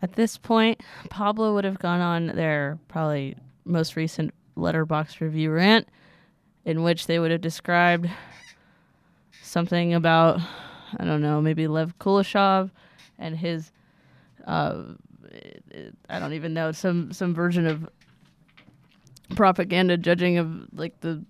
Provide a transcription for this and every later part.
At this point, Pablo would have gone on their probably most recent Letterboxd review rant, in which they would have described something about, I don't know, maybe Lev Kuleshov and his, I don't even know, some version of propaganda judging of like the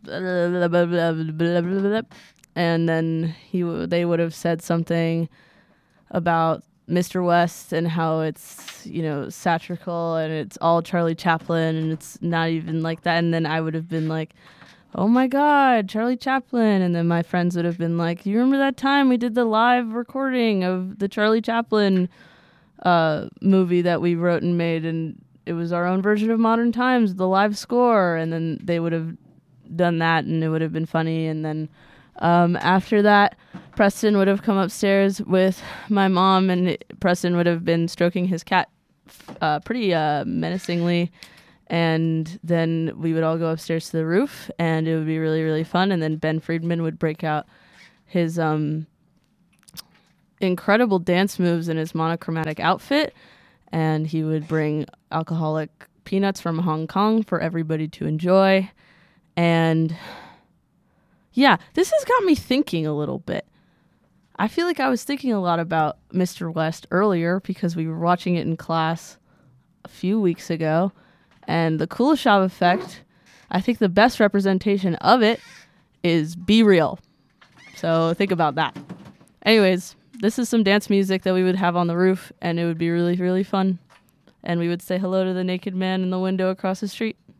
and then they would have said something about Mr. West and how it's, satirical and it's all Charlie Chaplin and it's not even like that. And then I would have been like, oh my God, Charlie Chaplin. And then my friends would have been like, you remember that time we did the live recording of the Charlie Chaplin movie that we wrote and made, and it was our own version of Modern Times, the live score. And then they would have done that and it would have been funny. And then after that, Preston would have come upstairs with my mom, and Preston would have been stroking his cat pretty menacingly. And then we would all go upstairs to the roof, and it would be really, really fun. And then Ben Friedman would break out his incredible dance moves in his monochromatic outfit, and he would bring alcoholic peanuts from Hong Kong for everybody to enjoy. And yeah, this has got me thinking a little bit. I feel like I was thinking a lot about Mr. West earlier because we were watching it in class a few weeks ago. And the Kuleshov effect, I think the best representation of it is Be Real. So think about that. Anyways, this is some dance music that we would have on the roof, and it would be really, really fun. And we would say hello to the naked man in the window across the street.